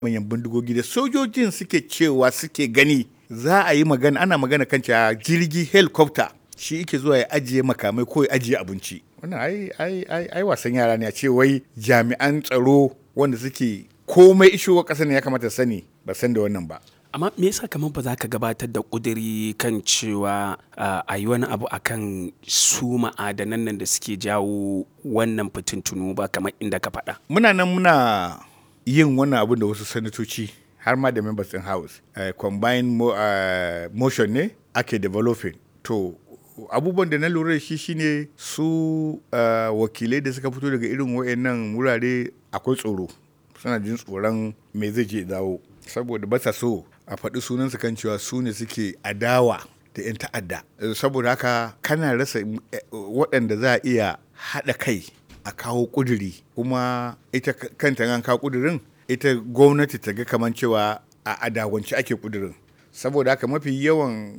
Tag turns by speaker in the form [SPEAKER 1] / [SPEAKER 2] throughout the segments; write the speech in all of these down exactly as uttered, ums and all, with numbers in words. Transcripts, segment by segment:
[SPEAKER 1] manyan bindigogi da sojojin suke cewa suke gani za a yi magana ana magana kan cewa jirgi helicopter shi yake zuwa ya ajiye makamai ko ya ajiye abinci. Wannan ai ai ai ai wasan yara ne a ce wai jami'an tsaro wanda suke komai ishowa ƙasar ne ya kamata sani ba san da wannan ba.
[SPEAKER 2] Amma me yasa kamar ba za ka gabatar da ƙuduri kan cewa a yi wani abu akan su ma'adanan nan da suke jawo wannan fitintunu ba kamar inda ka faɗa?
[SPEAKER 1] Muna nan muna yin wannan abin da wasu sanatoci har ma da members in house uh, combined mo, uh, motion ne ake developing. To abubuwan da na lura da shi shine su uh, wakilai da suka fito daga irin wayannan wurare akwai tsoro, suna jin tsoron me zai je dawo saboda ba sa so a faɗi sunansu kan cewa su ne suke adawa da 'yan ta'adda. Saboda haka kana rasa waɗanda za a iya haɗa kai a kawo ƙuduri, kuma ita kanta an kawo ƙudurin ita gwamnati ta ga kamar cewa a adawance ake ƙudurin. Saboda haka mafi yawan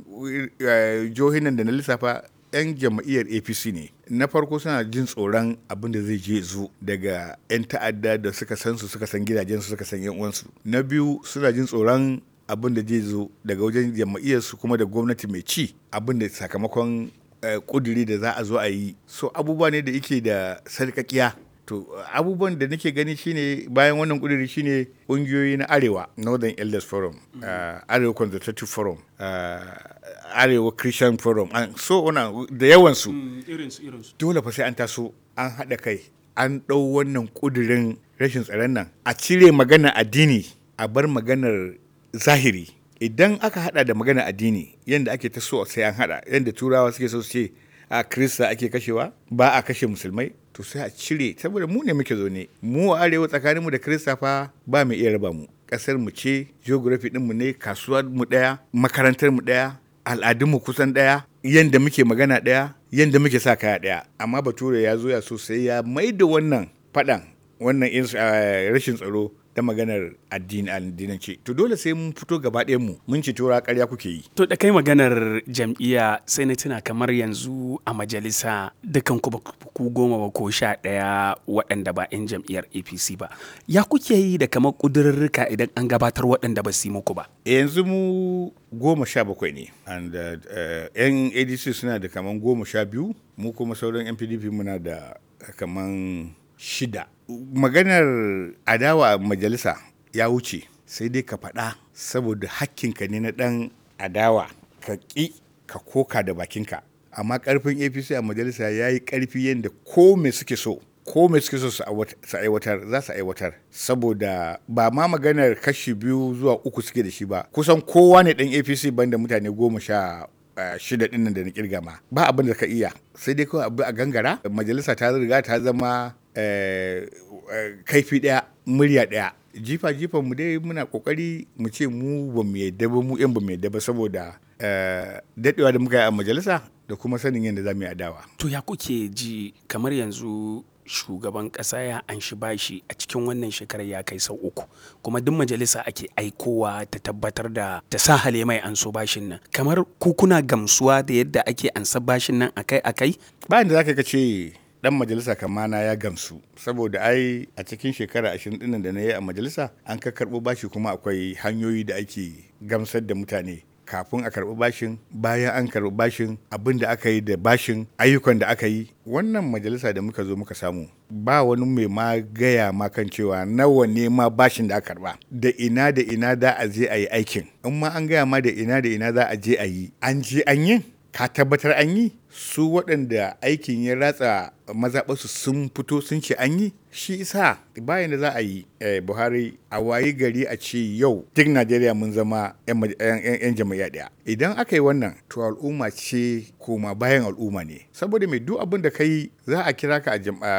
[SPEAKER 1] jihohin nan da na lissafa 'yan jam'iyyar A P C ne. Na farko suna jin tsoron abin da zai je zo daga 'yan ta'adda da suka san su suka san gidajensu suka san 'yan uwansu. Na biyu suna jin tsoron abin da zai zo daga wajen jam'iyyarsu kuma da gwamnati mai ci, abin da sakamakon kuduri da za a zo a yi. So abubuwa ne da yake da sarƙaƙiya. To abubuwan da nake gani shine bayan wannan kuduri shine ƙungiyoyi na Arewa, Northern Elders Forum, uh, Arewa Consultative Forum, uh, Arewa Christian Forum, and so on da yawansu.
[SPEAKER 2] Mm, irinsu irinsu.
[SPEAKER 1] Dole fa sai an taso an haɗa kai an ɗau wannan kudirin rashin tsaron nan a cire maganar addini a bar maganar zahiri. Idan aka hada da magana addini yadda ake ta so sai an hada, yadda turawa suke so su ce a Kirista ake kashewa ba a kashe musulmai, to sai a cire, saboda mu ne muke zo ne mu a arewa tsakaninmu da Kirista fa ba mu iya raba mu. Kasar mu ce, geography din mu ne, kasuwar mu daya, makarantar mu daya, al'adun mu kusan daya, yadda muke magana daya, yadda muke sa kaya daya. Amma bature ya zo ya so sai ya maida wannan fadan, wannan rashin tsaro da maganar addini addinance. To dole sai mun fito gaba ɗayan mu mun ci tura ƙarya kuke yi.
[SPEAKER 2] To da kai maganar jam'iyya sai na tuna kamar yanzu a majalisa dukan ku ku goma ba ko sha ɗaya waɗanda ba 'yan jam'iyyar A P C ba. Ya kuke yi da kamar ƙudurrurruka idan an gabatar waɗanda ba su yi muku ba?
[SPEAKER 1] Yanzu mu goma sha bakwai ne, and uh, 'yan A D C suna da kamar goma sha biyu, mu kuma sauran 'yan P D P muna da kamar shida. Maganar adawa a majalisa ya wuce, sai dai ka faɗa saboda hakkinka ne na ɗan adawa ka ƙi ka koka da bakinka. Amma ƙarfin A P C a majalisa ya yi ƙarfi yadda ko me suke so ko me suke so su aiwatar za su aiwatar, saboda ba ma maganar kashi biyu zuwa uku suke da shi ba, kusan kowa ne ɗan A P C banda mutane goma sha Uh, shida ɗin nan da na kirga ma ba abin da ka iya, sai dai kawai abu a gangara. Majalisa ta riga ta zama uh, uh, kaifi ɗaya murya ɗaya. Jifa jifa mu dai muna kokari mu ce mu ba mu yadda ba, mu yan ba mu yadda ba, saboda uh, daɗewa da muka yi a majalisa da kuma sanin yadda za mu yi adawa.
[SPEAKER 2] To ya kuke ji kamar yanzu shugaban ƙasa ya anshi bashi a cikin wannan shekarar ya kai sau uku, kuma duk majalisa ake aikowa ta tabbatar da ta sa hale mai anso bashin nan, kamar ku kuna gamsuwa da yadda ake ansa bashin nan akai akai?
[SPEAKER 1] Bayan da zaka ka ce dan majalisa kamana ya gamsu, saboda ai a cikin shekara ashirin ɗin da na yi a majalisa an ka karɓo bashi, kuma akwai hanyoyi da ake gamsar da mutane kafin a karɓi bashin, bayan an karɓi bashin, abin da aka yi da bashin, ayyukan da aka yi. Wannan majalisa da muka zo muka samu ba wani mai ma gaya ma kan cewa nawa ne ma bashin da aka karɓa, da ina da ina za a je a yi aikin. In ma an gaya ma da ina da ina za a je a yi, an je an yi, ka tabbatar an yi. Su waɗanda aikin ya ratsa mazaɓarsu sun fito sun ce an yi. Shi isa bayan da za a yi eh, Buhari a wayi gari a ce yau duk Najeriya mun zama 'yan jam'iyya ɗaya. Idan aka yi wannan, to al'umma ce koma bayan al'umma ne, saboda mai duk abin da ka yi za a kira ka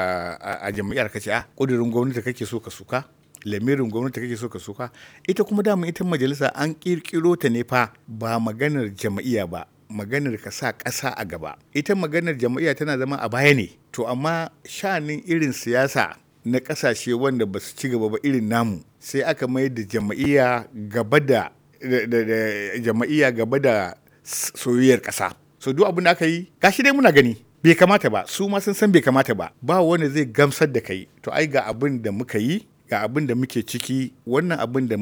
[SPEAKER 1] a jam'iyyar ka ce a ƙudurin gwamnati kake so ka suka, lamirin gwamnati kake so ka suka. Ita kuma dama ita majalisa an ƙirƙiro ta ne fa ba maganar jam'iyya ba, maganar ka sa ƙasa a gaba. Ita maganar jam'iyya tana zama a baya ne. To amma sha'anin irin siyasa na ƙasashe wanda ba su ci gaba ba irin namu, sai aka mai da jam'iyya gaba da jam'iyya gaba da soyayyar ƙasa. So duk abin da aka yi gashi dai muna gani bai kamata ba, su ma sun san bai kamata ba, ba wanda zai gamsar da kai. To ai ga abin da muka yi, ga abin da muke ciki, wannan abin da